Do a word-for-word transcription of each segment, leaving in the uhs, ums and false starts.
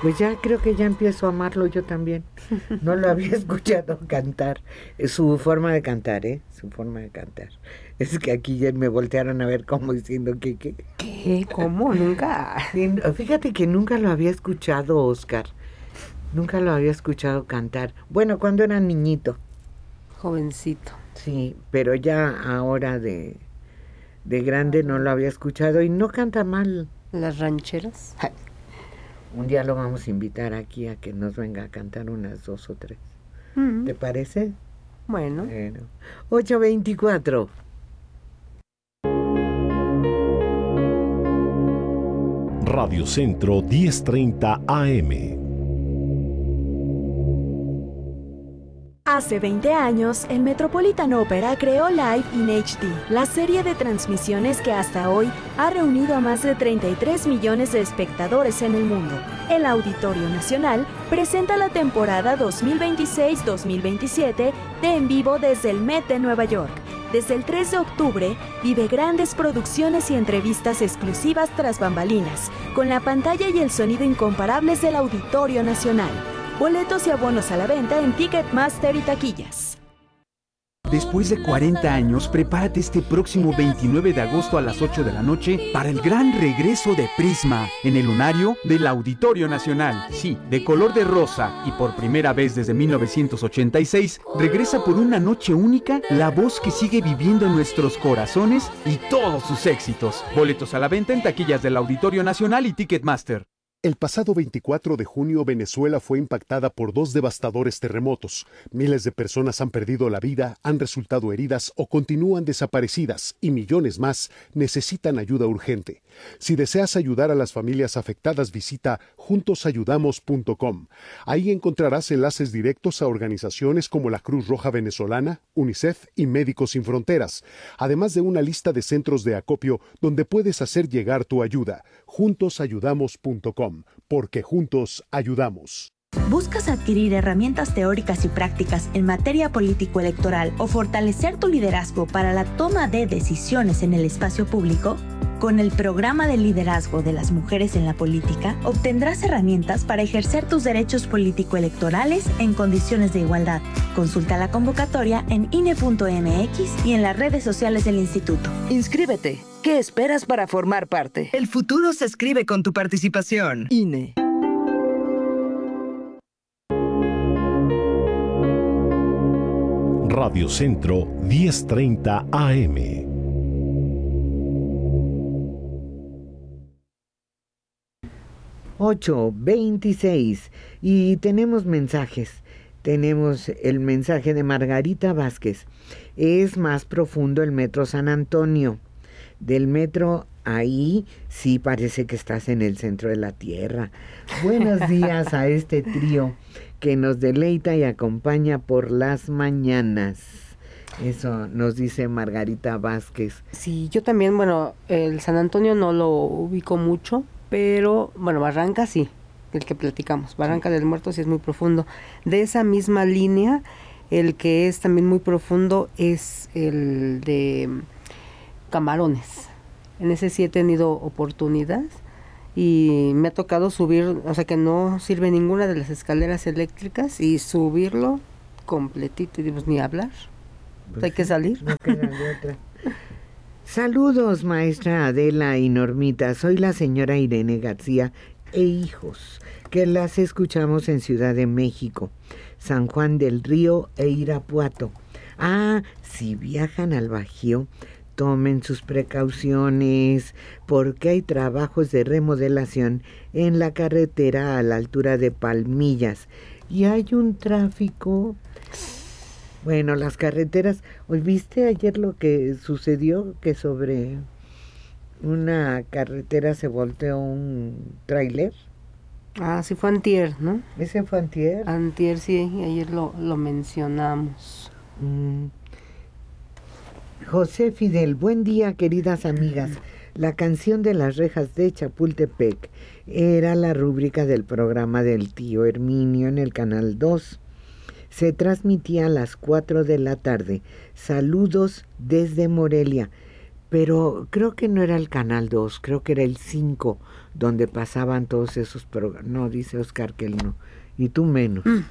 Pues ya creo que ya empiezo a amarlo yo también. No lo había escuchado cantar. Es su forma de cantar, ¿eh? Su forma de cantar. Es que aquí ya me voltearon a ver como diciendo que... ¿Qué? ¿Qué? ¿Cómo? Nunca. Sí, fíjate que nunca lo había escuchado, Oscar. Nunca lo había escuchado cantar. Bueno, cuando era niñito. Jovencito. Sí, pero ya ahora de, de grande no lo había escuchado y no canta mal. ¿Las rancheras? Un día lo vamos a invitar aquí a que nos venga a cantar unas dos o tres. Mm. ¿Te parece? Bueno. Bueno. ocho veinticuatro. Radio Centro diez treinta A M. Hace veinte años, el Metropolitan Opera creó Live in H D, la serie de transmisiones que hasta hoy ha reunido a más de treinta y tres millones de espectadores en el mundo. El Auditorio Nacional presenta la temporada dos mil veintiséis dos mil veintisiete de En Vivo desde el Met de Nueva York. Desde el tres de octubre, vive grandes producciones y entrevistas exclusivas tras bambalinas, con la pantalla y el sonido incomparables del Auditorio Nacional. Boletos y abonos a la venta en Ticketmaster y taquillas. Después de cuarenta años, prepárate este próximo veintinueve de agosto a las ocho de la noche para el gran regreso de Prisma en el lunario del Auditorio Nacional. Sí, de color de rosa y por primera vez desde mil novecientos ochenta y seis, regresa por una noche única la voz que sigue viviendo en nuestros corazones y todos sus éxitos. Boletos a la venta en taquillas del Auditorio Nacional y Ticketmaster. El pasado veinticuatro de junio, Venezuela fue impactada por dos devastadores terremotos. Miles de personas han perdido la vida, han resultado heridas o continúan desaparecidas y millones más necesitan ayuda urgente. Si deseas ayudar a las familias afectadas, visita juntos ayudamos punto com. Ahí encontrarás enlaces directos a organizaciones como la Cruz Roja Venezolana, UNICEF y Médicos Sin Fronteras, además de una lista de centros de acopio donde puedes hacer llegar tu ayuda. juntos ayudamos punto com. Porque juntos ayudamos. ¿Buscas adquirir herramientas teóricas y prácticas en materia político-electoral o fortalecer tu liderazgo para la toma de decisiones en el espacio público? Con el programa de liderazgo de las mujeres en la política, obtendrás herramientas para ejercer tus derechos político-electorales en condiciones de igualdad. Consulta la convocatoria en I N E punto M X y en las redes sociales del instituto. Inscríbete. ¿Qué esperas para formar parte? El futuro se escribe con tu participación. I N E. Radio Centro diez treinta A M. ocho veintiséis y tenemos mensajes. Tenemos el mensaje de Margarita Vázquez. Es más profundo el metro San Antonio. Del metro ahí sí parece que estás en el centro de la tierra. Buenos días a este trío que nos deleita y acompaña por las mañanas. Eso nos dice Margarita Vázquez. Sí, yo también, bueno, el San Antonio no lo ubico mucho, pero bueno, Barranca sí, el que platicamos. Barranca sí. Del Muerto sí es muy profundo. De esa misma línea, el que es también muy profundo es el de Camarones. En ese sí he tenido oportunidad y me ha tocado subir, o sea que no sirve ninguna de las escaleras eléctricas y subirlo completito y pues, ni hablar. Pues hay sí, que salir. No queda de otra. Saludos, maestra Adela y Normita. Soy la señora Irene García e hijos, que las escuchamos en Ciudad de México, San Juan del Río e Irapuato. Ah, si viajan al Bajío, tomen sus precauciones porque hay trabajos de remodelación en la carretera a la altura de Palmillas y hay un tráfico. Bueno, las carreteras, ¿viste ayer lo que sucedió? Que sobre una carretera se volteó un tráiler. Ah, sí fue antier, ¿no? ¿Ese fue antier? Antier, sí, ayer lo, lo mencionamos. Mm. José Fidel, buen día, queridas amigas. La canción de las rejas de Chapultepec era la rúbrica del programa del tío Herminio en el Canal dos. Se transmitía a las cuatro de la tarde. Saludos desde Morelia. pero creo que no era el Canal dos, creo que era el cinco, donde pasaban todos esos programas. No, dice Oscar que él no, y tú menos. Mm.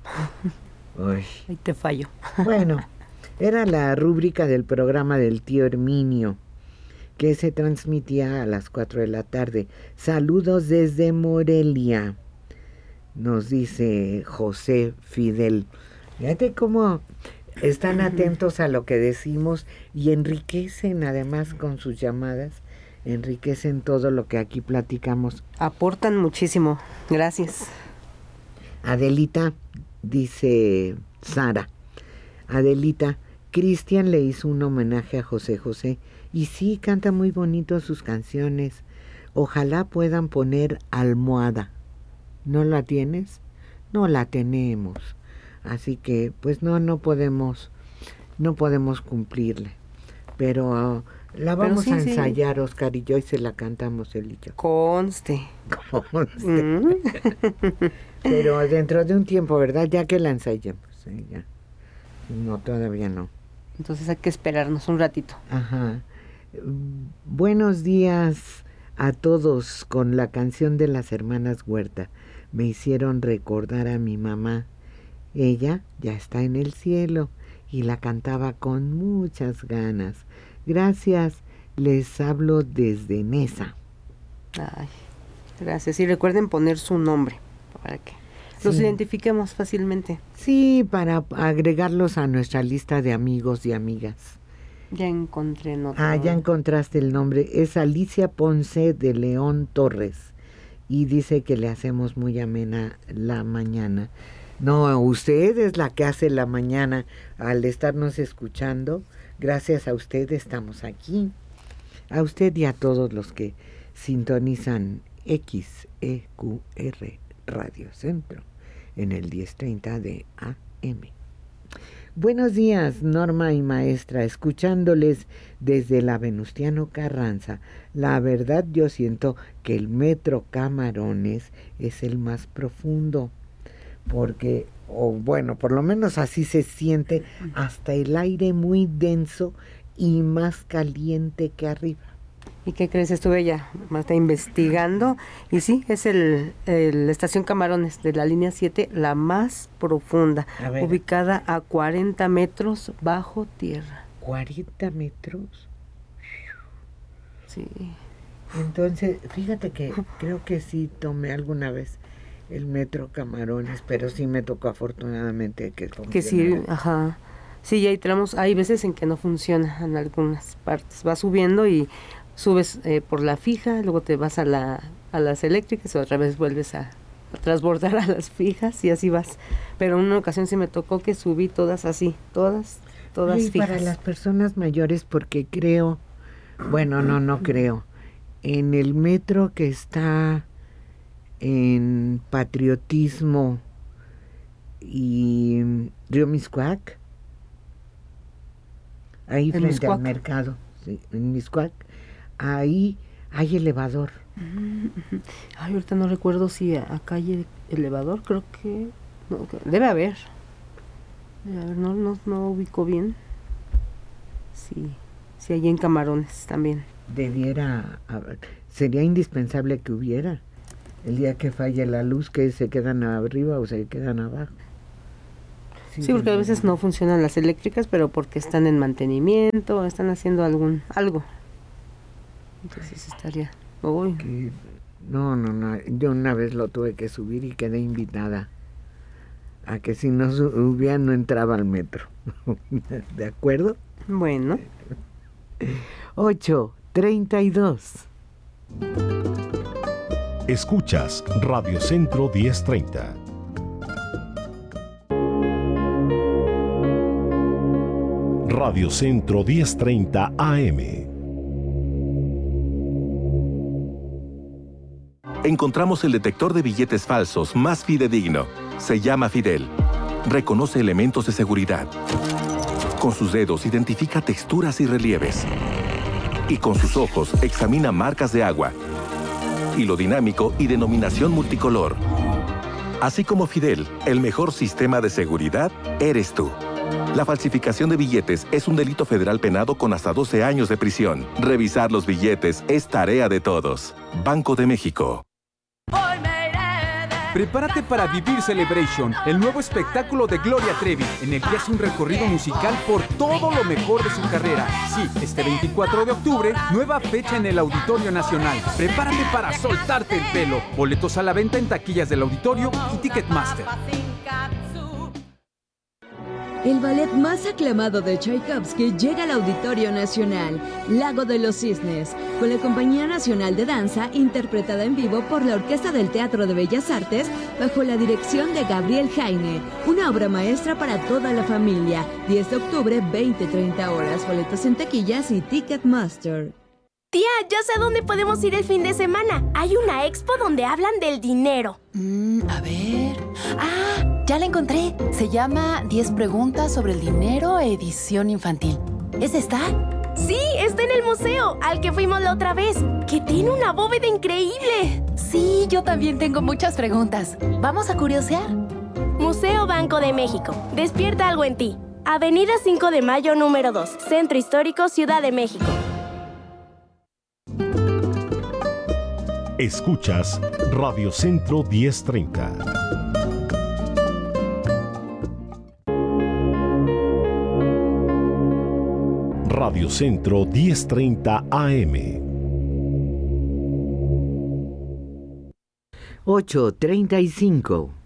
Uy. Ahí te fallo. Bueno, era la rúbrica del programa del tío Herminio, que se transmitía a las cuatro de la tarde. Saludos desde Morelia, nos dice José Fidel. Fíjate cómo están atentos a lo que decimos y enriquecen además con sus llamadas, enriquecen todo lo que aquí platicamos. Aportan muchísimo, gracias. Adelita, dice Sara, Adelita, Cristian le hizo un homenaje a José José y sí, canta muy bonito sus canciones. Ojalá puedan poner Almohada. ¿No la tienes? No la tenemos. Así que, pues no, no podemos, no podemos cumplirle. Pero uh, la vamos Pero sí, a ensayar, sí. Oscar y yo, y se la cantamos él y yo. Conste. Conste. Mm. Pero dentro de un tiempo, ¿verdad? Ya que la ensayemos. ¿eh? Ya. No, todavía no. Entonces hay que esperarnos un ratito. Ajá. Buenos días a todos. Con la canción de las hermanas Huerta me hicieron recordar a mi mamá. Ella ya está en el cielo y la cantaba con muchas ganas. Gracias, les hablo desde Nesa. Ay, gracias. Y recuerden poner su nombre para que sí. los identifiquemos fácilmente. Sí, para agregarlos a nuestra lista de amigos y amigas. Ya encontré nota. Ah, ya encontraste el nombre. Es Alicia Ponce de León Torres y dice que le hacemos muy amena la mañana. No, usted es la que hace la mañana al estarnos escuchando. Gracias a usted estamos aquí. A usted y a todos los que sintonizan X E Q R Radio Centro en el diez treinta de A M. Buenos días, Norma y maestra, escuchándoles desde la Venustiano Carranza. La verdad, yo siento que el metro Camarones es el más profundo. Porque, o bueno, por lo menos así se siente, hasta el aire muy denso y más caliente que arriba. ¿Y qué crees? Estuve ya está investigando y sí, es el, el estación Camarones de la línea siete, la más profunda, ubicada a cuarenta metros bajo tierra. ¿cuarenta metros? Sí. Entonces, fíjate que creo que sí tomé alguna vez el metro Camarones, pero sí me tocó afortunadamente que funcionara. Que sí, ajá. Sí, y hay tramos, hay veces en que no funciona en algunas partes. Vas subiendo y subes eh, por la fija, luego te vas a la a las eléctricas y otra vez vuelves a, a transbordar a las fijas y así vas. Pero en una ocasión sí me tocó que subí todas así, todas, todas sí, fijas. Para las personas mayores, porque creo, bueno, no, no creo, en el metro que está en Patriotismo y Río Miscuac, ahí frente Miscuac. al mercado, sí, en Miscuac, ahí hay elevador. Ay, ahorita no recuerdo si acá hay elevador, creo que no, debe haber. Debe haber, no, no, no ubico bien. Sí, sí hay en Camarones también. Debiera, sería indispensable que hubiera. El día que falle la luz, que se quedan arriba o se quedan abajo. Sí, sí, porque a veces no funcionan las eléctricas, pero porque están en mantenimiento, están haciendo algún algo. Entonces estaría... Uy. Que, no, no, no. Yo una vez lo tuve que subir y quedé invitada a que si no subía no entraba al metro. ¿De acuerdo? Bueno. ocho treinta y dos. Escuchas Radio Centro diez treinta. Radio Centro diez treinta A M. Encontramos el detector de billetes falsos más fidedigno. Se llama Fidel. Reconoce elementos de seguridad. Con sus dedos identifica texturas y relieves. Y con sus ojos examina marcas de agua, hilo dinámico y denominación multicolor. Así como Fidel, el mejor sistema de seguridad eres tú. La falsificación de billetes es un delito federal penado con hasta doce años de prisión. Revisar los billetes es tarea de todos. Banco de México. Prepárate para Vivir Celebration, el nuevo espectáculo de Gloria Trevi, en el que hace un recorrido musical por todo lo mejor de su carrera. Sí, este veinticuatro de octubre, nueva fecha en el Auditorio Nacional. Prepárate para soltarte el pelo. Boletos a la venta en taquillas del auditorio y Ticketmaster. El ballet más aclamado de Tchaikovsky llega al Auditorio Nacional, Lago de los Cisnes, con la Compañía Nacional de Danza, interpretada en vivo por la Orquesta del Teatro de Bellas Artes, bajo la dirección de Gabriel Jaime. Una obra maestra para toda la familia. diez de octubre, veinte treinta horas. Boletos en taquillas y Ticketmaster. Tía, ya sé a dónde podemos ir el fin de semana. Hay una expo donde hablan del dinero. Mm, a ver... ¡Ah! Ya la encontré. Se llama diez preguntas sobre el dinero, edición infantil. ¿Es esta? Sí, está en el museo, al que fuimos la otra vez, que tiene una bóveda increíble. Sí, yo también tengo muchas preguntas. ¿Vamos a curiosear? Museo Banco de México. Despierta algo en ti. Avenida cinco de mayo, número dos. Centro Histórico, Ciudad de México. Escuchas Radio Centro diez treinta. Radio Centro diez treinta A M. ocho treinta y cinco.